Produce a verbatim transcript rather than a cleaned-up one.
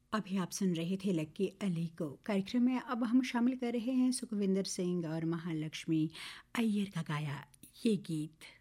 अभी आप सुन रहे थे लक्की अली को। कार्यक्रम में अब हम शामिल कर रहे हैं सुखविंदर सिंह और महालक्ष्मी अय्यर का गाया ये गीत।